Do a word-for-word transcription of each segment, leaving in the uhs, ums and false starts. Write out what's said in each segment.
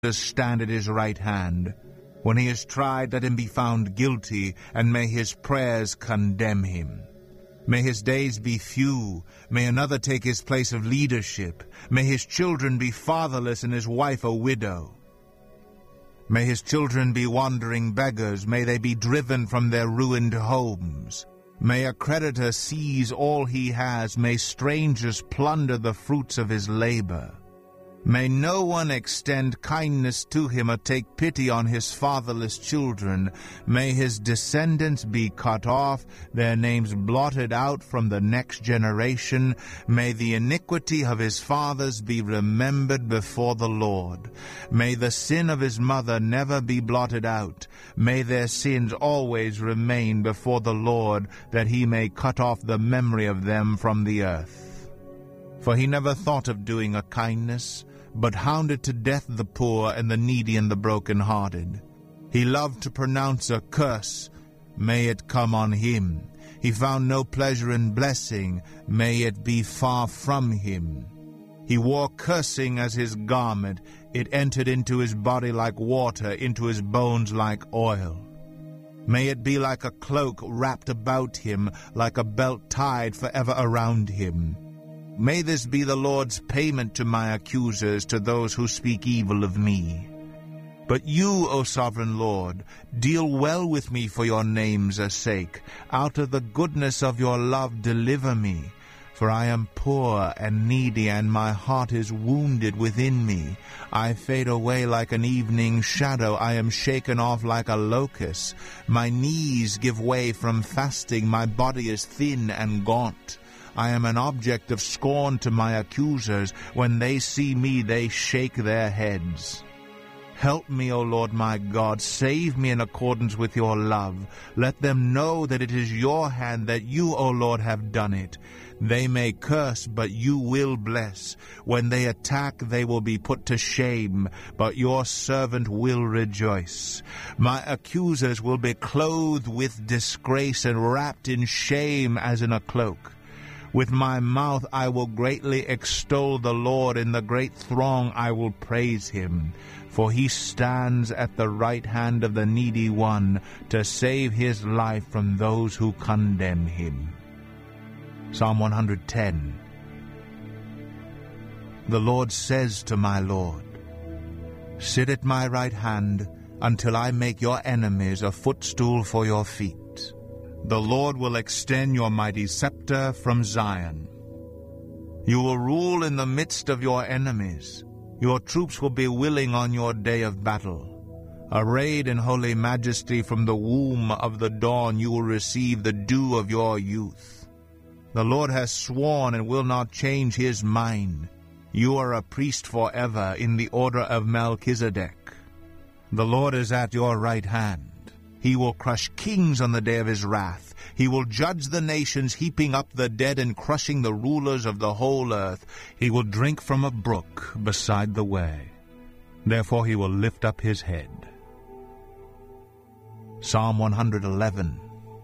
stand at his right hand. When he is tried, let him be found guilty, and may his prayers condemn him. May his days be few. May another take his place of leadership. May his children be fatherless and his wife a widow. May his children be wandering beggars. May they be driven from their ruined homes. May a creditor seize all he has. May strangers plunder the fruits of his labor. May no one extend kindness to him or take pity on his fatherless children. May his descendants be cut off, their names blotted out from the next generation. May the iniquity of his fathers be remembered before the Lord. May the sin of his mother never be blotted out. May their sins always remain before the Lord, that he may cut off the memory of them from the earth. For he never thought of doing a kindness, but hounded to death the poor and the needy and the broken-hearted. He loved to pronounce a curse. May it come on him. He found no pleasure in blessing. May it be far from him. He wore cursing as his garment. It entered into his body like water, into his bones like oil. May it be like a cloak wrapped about him, like a belt tied forever around him. May this be the Lord's payment to my accusers, to those who speak evil of me. But you, O sovereign Lord, deal well with me for your name's sake. Out of the goodness of your love deliver me. For I am poor and needy, and my heart is wounded within me. I fade away like an evening shadow. I am shaken off like a locust. My knees give way from fasting. My body is thin and gaunt. I am an object of scorn to my accusers. When they see me, they shake their heads. Help me, O Lord my God. Save me in accordance with your love. Let them know that it is your hand, that you, O Lord, have done it. They may curse, but you will bless. When they attack, they will be put to shame, but your servant will rejoice. My accusers will be clothed with disgrace and wrapped in shame as in a cloak. With my mouth I will greatly extol the Lord. In the great throng I will praise him. For he stands at the right hand of the needy one, to save his life from those who condemn him. Psalm one hundred ten. The Lord says to my Lord, sit at my right hand, until I make your enemies a footstool for your feet. The Lord will extend your mighty scepter from Zion. You will rule in the midst of your enemies. Your troops will be willing on your day of battle. Arrayed in holy majesty, from the womb of the dawn you will receive the dew of your youth. The Lord has sworn and will not change his mind. You are a priest forever in the order of Melchizedek. The Lord is at your right hand. He will crush kings on the day of his wrath. He will judge the nations, heaping up the dead and crushing the rulers of the whole earth. He will drink from a brook beside the way. Therefore he will lift up his head. Psalm one hundred eleven.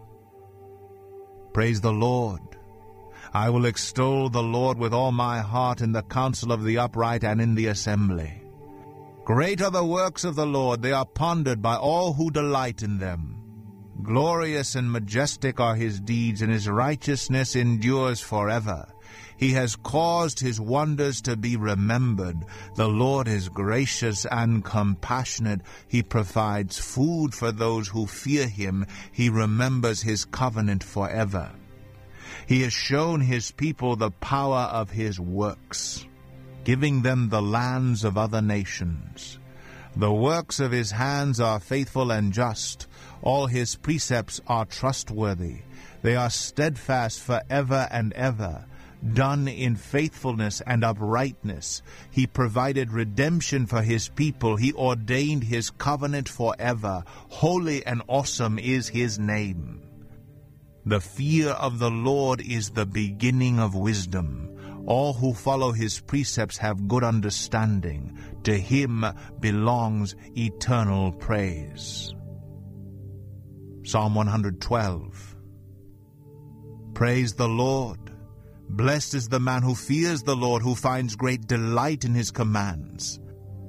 Praise the Lord. I will extol the Lord with all my heart in the council of the upright and in the assembly. Great are the works of the Lord, they are pondered by all who delight in them. Glorious and majestic are his deeds, and his righteousness endures forever. He has caused his wonders to be remembered. The Lord is gracious and compassionate. He provides food for those who fear him. He remembers his covenant forever. He has shown his people the power of his works, giving them the lands of other nations. The works of his hands are faithful and just. All his precepts are trustworthy. They are steadfast forever and ever, done in faithfulness and uprightness. He provided redemption for his people. He ordained his covenant forever. Holy and awesome is his name. The fear of the Lord is the beginning of wisdom. All who follow his precepts have good understanding. To him belongs eternal praise. Psalm one hundred twelve. Praise the Lord. Blessed is the man who fears the Lord, who finds great delight in his commands.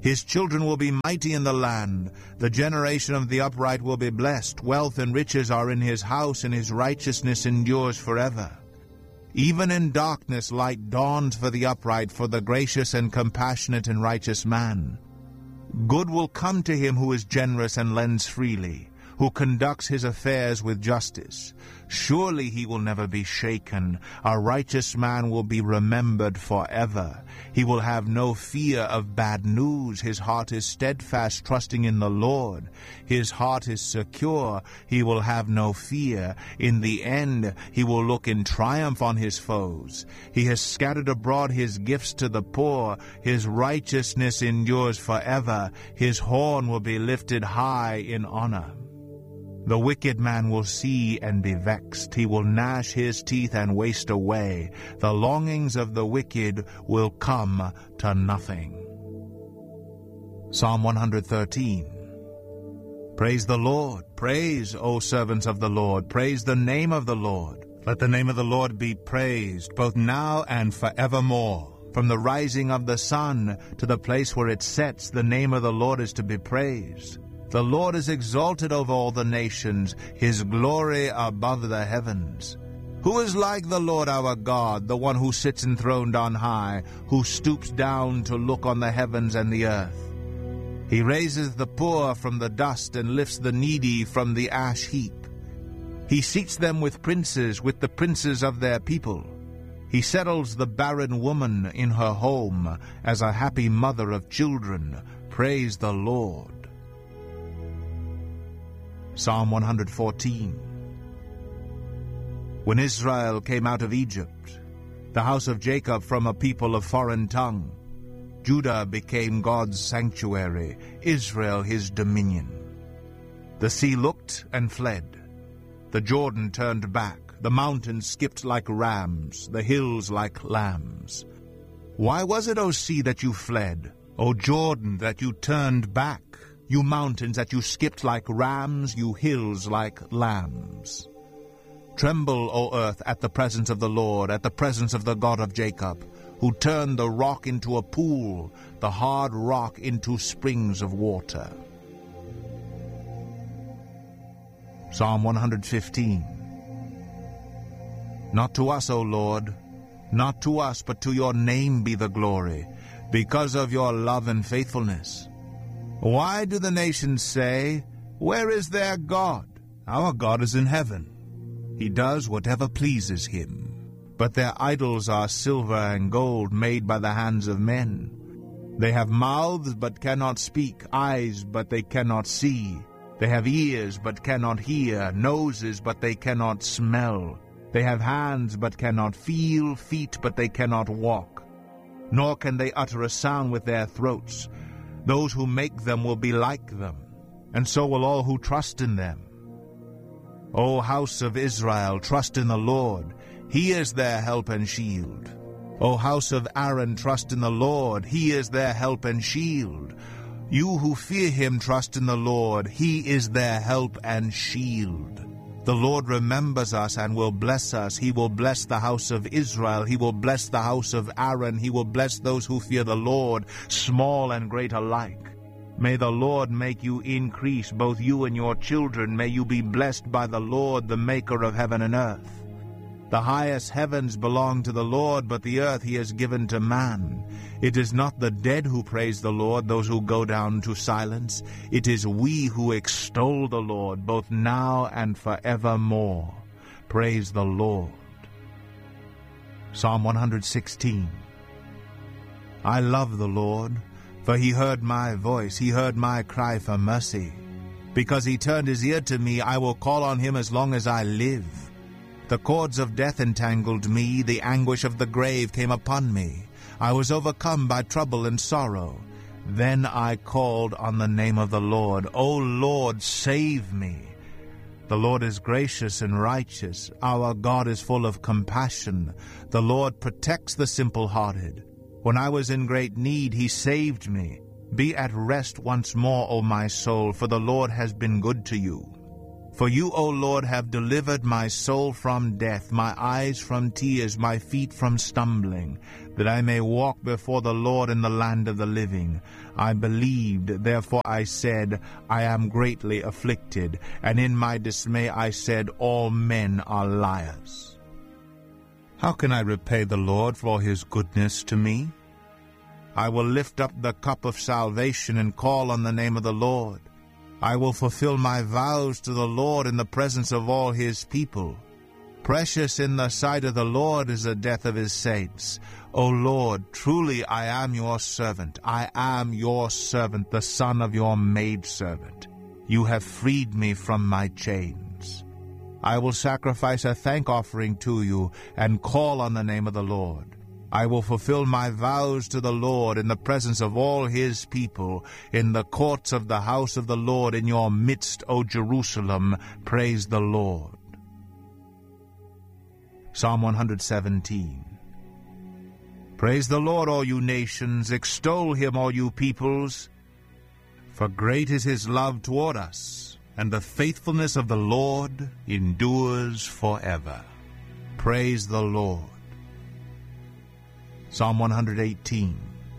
His children will be mighty in the land. The generation of the upright will be blessed. Wealth and riches are in his house, and his righteousness endures forever. Even in darkness light dawns for the upright, for the gracious and compassionate and righteous man. Good will come to him who is generous and lends freely, who conducts his affairs with justice. Surely he will never be shaken. A righteous man will be remembered forever. He will have no fear of bad news. His heart is steadfast, trusting in the Lord. His heart is secure. He will have no fear. In the end, he will look in triumph on his foes. He has scattered abroad his gifts to the poor. His righteousness endures forever. His horn will be lifted high in honor. The wicked man will see and be vexed. He will gnash his teeth and waste away. The longings of the wicked will come to nothing. Psalm one hundred thirteen. Praise the Lord. Praise, O servants of the Lord. Praise the name of the Lord. Let the name of the Lord be praised, both now and forevermore. From the rising of the sun to the place where it sets, the name of the Lord is to be praised. The Lord is exalted over all the nations, his glory above the heavens. Who is like the Lord our God, the one who sits enthroned on high, who stoops down to look on the heavens and the earth? He raises the poor from the dust and lifts the needy from the ash heap. He seats them with princes, with the princes of their people. He settles the barren woman in her home as a happy mother of children. Praise the Lord. Psalm one hundred fourteen. When Israel came out of Egypt, the house of Jacob from a people of foreign tongue, Judah became God's sanctuary, Israel his dominion. The sea looked and fled. The Jordan turned back. The mountains skipped like rams, the hills like lambs. Why was it, O sea, that you fled? O Jordan, that you turned back? You mountains, that you skipped like rams, you hills like lambs. Tremble, O earth, at the presence of the Lord, at the presence of the God of Jacob, who turned the rock into a pool, the hard rock into springs of water. Psalm one hundred fifteen. Not to us, O Lord, not to us, but to your name be the glory, because of your love and faithfulness. Why do the nations say, where is their God? Our God is in heaven. He does whatever pleases him. But their idols are silver and gold made by the hands of men. They have mouths but cannot speak, eyes but they cannot see. They have ears but cannot hear, noses but they cannot smell. They have hands but cannot feel, feet but they cannot walk. Nor can they utter a sound with their throats. Those who make them will be like them, and so will all who trust in them. O house of Israel, trust in the Lord. He is their help and shield. O house of Aaron, trust in the Lord. He is their help and shield. You who fear him, trust in the Lord. He is their help and shield. The Lord remembers us and will bless us. He will bless the house of Israel. He will bless the house of Aaron. He will bless those who fear the Lord, small and great alike. May the Lord make you increase, both you and your children. May you be blessed by the Lord, the maker of heaven and earth. The highest heavens belong to the Lord, but the earth he has given to man. It is not the dead who praise the Lord, those who go down to silence. It is we who extol the Lord, both now and forevermore. Praise the Lord. Psalm one hundred sixteen. I love the Lord, for he heard my voice. He heard my cry for mercy. Because he turned his ear to me, I will call on him as long as I live. The cords of death entangled me, the anguish of the grave came upon me. I was overcome by trouble and sorrow. Then I called on the name of the Lord. O Lord, save me. The Lord is gracious and righteous. Our God is full of compassion. The Lord protects the simple-hearted. When I was in great need, he saved me. Be at rest once more, O my soul, for the Lord has been good to you. For you, O Lord, have delivered my soul from death, my eyes from tears, my feet from stumbling. that I may walk before the Lord in the land of the living. I believed, therefore I said, I am greatly afflicted, and in my dismay I said, all men are liars. How can I repay the Lord for his goodness to me? I will lift up the cup of salvation and call on the name of the Lord. I will fulfill my vows to the Lord in the presence of all his people. Precious in the sight of the Lord is the death of his saints. O Lord, truly I am your servant. I am your servant, the son of your maidservant. You have freed me from my chains. I will sacrifice a thank offering to you and call on the name of the Lord. I will fulfill my vows to the Lord in the presence of all his people, in the courts of the house of the Lord, in your midst, O Jerusalem. Praise the Lord. Psalm one hundred seventeen. Praise the Lord, all you nations. Extol him, all you peoples. For great is his love toward us, and the faithfulness of the Lord endures forever. Praise the Lord. Psalm one hundred eighteen.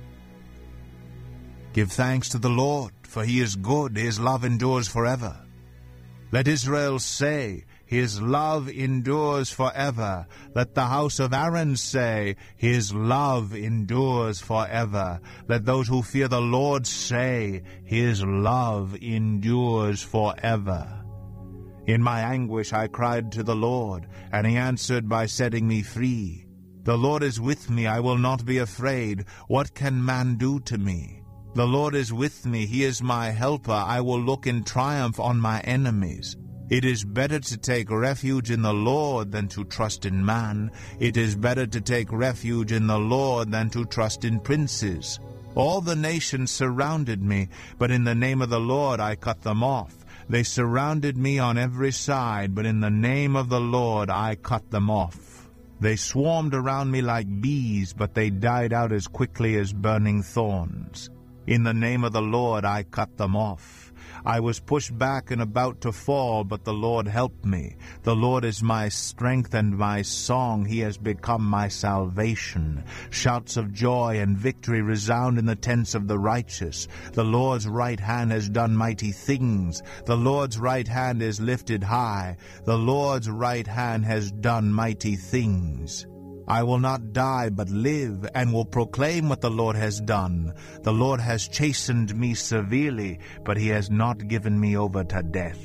Give thanks to the Lord, for he is good, his love endures forever. Let Israel say, his love endures forever. Let the house of Aaron say, his love endures forever. Let those who fear the Lord say, his love endures forever. In my anguish I cried to the Lord, and he answered by setting me free. The Lord is with me, I will not be afraid. What can man do to me? The Lord is with me, he is my helper. I will look in triumph on my enemies. It is better to take refuge in the Lord than to trust in man. It is better to take refuge in the Lord than to trust in princes. All the nations surrounded me, but in the name of the Lord I cut them off. They surrounded me on every side, but in the name of the Lord I cut them off. They swarmed around me like bees, but they died out as quickly as burning thorns. In the name of the Lord I cut them off. I was pushed back and about to fall, but the Lord helped me. The Lord is my strength and my song. He has become my salvation. Shouts of joy and victory resound in the tents of the righteous. The Lord's right hand has done mighty things. The Lord's right hand is lifted high. The Lord's right hand has done mighty things. I will not die, but live, and will proclaim what the Lord has done. The Lord has chastened me severely, but he has not given me over to death.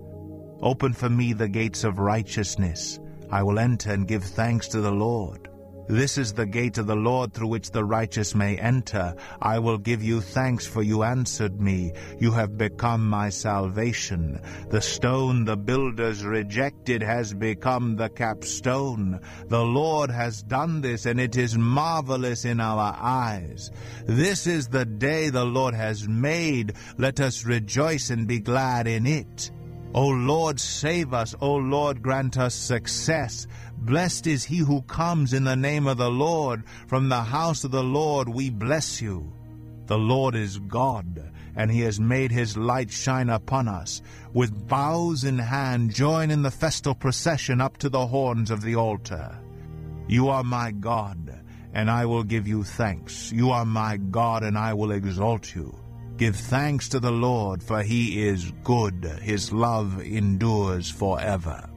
Open for me the gates of righteousness. I will enter and give thanks to the Lord. This is the gate of the Lord through which the righteous may enter. I will give you thanks, for you answered me. You have become my salvation. The stone the builders rejected has become the capstone. The Lord has done this, and it is marvelous in our eyes. This is the day the Lord has made. Let us rejoice and be glad in it. O Lord, save us. O Lord, grant us success. Blessed is he who comes in the name of the Lord. From the house of the Lord we bless you. The Lord is God, and he has made his light shine upon us. With boughs in hand, join in the festal procession up to the horns of the altar. You are my God, and I will give you thanks. You are my God, and I will exalt you. Give thanks to the Lord, for he is good. His love endures forever.